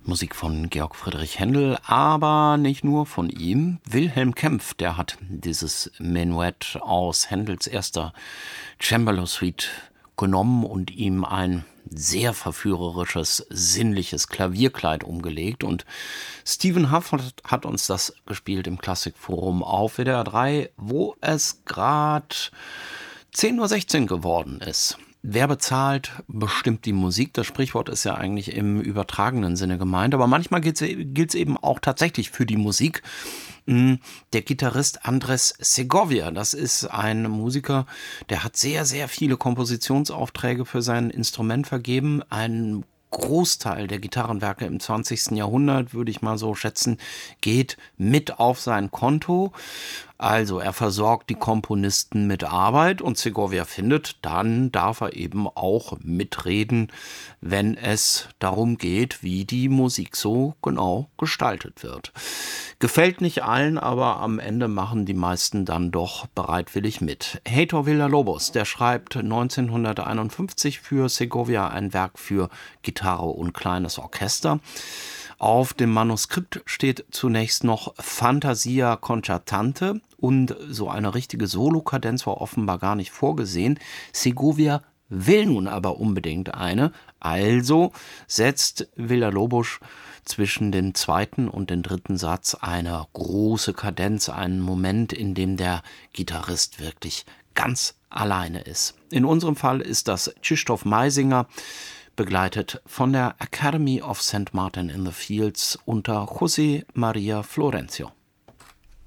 Musik von Georg Friedrich Händel, aber nicht nur von ihm. Wilhelm Kempff, der hat dieses Menuett aus Händels erster Cembalo-Suite genommen und ihm ein sehr verführerisches, sinnliches Klavierkleid umgelegt. Und Stephen Huff hat uns das gespielt im Klassikforum auf WDR 3, wo es gerade 10:16 Uhr geworden ist. Wer bezahlt, bestimmt die Musik. Das Sprichwort ist ja eigentlich im übertragenen Sinne gemeint. Aber manchmal gilt es eben auch tatsächlich für die Musik. Der Gitarrist Andres Segovia, das ist ein Musiker, der hat sehr, sehr viele Kompositionsaufträge für sein Instrument vergeben. Ein Großteil der Gitarrenwerke im 20. Jahrhundert, würde ich mal so schätzen, geht mit auf sein Konto. Also er versorgt die Komponisten mit Arbeit und Segovia findet, dann darf er eben auch mitreden, wenn es darum geht, wie die Musik so genau gestaltet wird. Gefällt nicht allen, aber am Ende machen die meisten dann doch bereitwillig mit. Heitor Villa-Lobos, der schreibt 1951 für Segovia ein Werk für Gitarre und kleines Orchester. Auf dem Manuskript steht zunächst noch Fantasia Concertante und so eine richtige Solokadenz war offenbar gar nicht vorgesehen. Segovia will nun aber unbedingt eine, also setzt Villa-Lobos zwischen den zweiten und den dritten Satz eine große Kadenz, einen Moment, in dem der Gitarrist wirklich ganz alleine ist. In unserem Fall ist das Krzysztof Meisinger, begleitet von der Academy of St. Martin in the Fields unter José María Florencio.